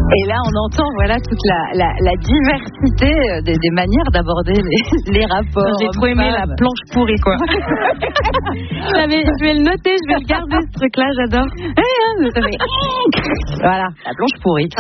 Et là, on entend toute la diversité des manières d'aborder les rapports. J'ai trop aimé la planche pourrie, quoi. Je vais le noter, je vais le garder, ce truc-là, j'adore. Voilà, la planche pourrie.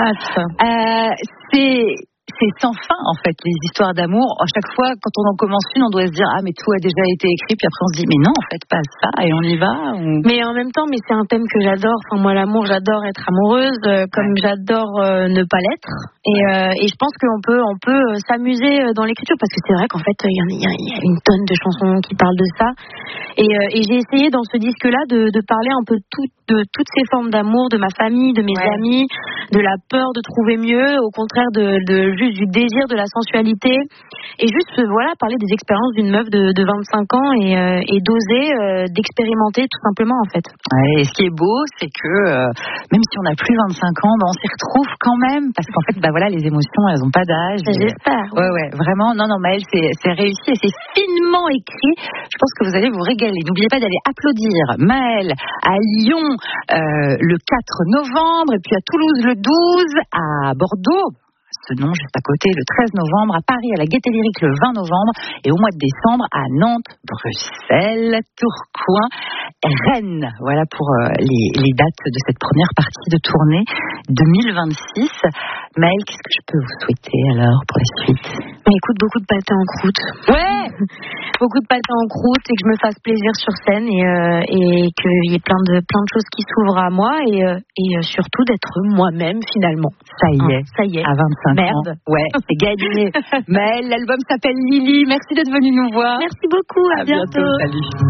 C'est sans fin, en fait, les histoires d'amour. À chaque fois, quand on en commence une, on doit se dire, mais tout a déjà été écrit. Puis après, on se dit, mais non, en fait, pas ça, et on y va. Mais en même temps, c'est un thème que j'adore. Enfin, moi, l'amour, j'adore être amoureuse, comme j'adore ne pas l'être. Et je pense qu'on peut s'amuser dans l'écriture, parce que c'est vrai qu'en fait, il y a une tonne de chansons qui parlent de ça. Et j'ai essayé dans ce disque-là de parler un peu de toutes ces formes d'amour, de ma famille, de mes amis, de la peur de trouver mieux, au contraire juste du désir, de la sensualité, et juste parler des expériences d'une meuf de 25 ans et d'oser, d'expérimenter tout simplement, en fait. Et ce qui est beau, c'est que même si on n'a plus 25 ans, on s'y retrouve quand même, parce qu'en fait, les émotions, elles n'ont pas d'âge. J'espère. Ouais, vraiment. Non, Maëlle, c'est réussi et c'est finement écrit. Je pense que vous allez vous régaler. N'oubliez pas d'aller applaudir Maëlle à Lyon le 4 novembre, et puis à Toulouse le 12, à Bordeaux, ce nom juste à côté, le 13 novembre, à Paris à la Gaîté Lyrique le 20 novembre, et au mois de décembre à Nantes, Bruxelles, Tourcoing, Rennes. Voilà pour les dates de cette première partie de tournée 2026. Maëlle, qu'est-ce que je peux vous souhaiter alors pour la suite? Écoute, beaucoup de pâté en croûte. Ouais. Beaucoup de pâté en croûte, et que je me fasse plaisir sur scène, et qu'il y ait plein de choses qui s'ouvrent à moi, et surtout d'être moi-même finalement. Ça y est. À 25 Merde. ans. Ouais, c'est gagné. Maëlle, l'album s'appelle Lily. Merci d'être venue nous voir. Merci beaucoup. À bientôt. Salut.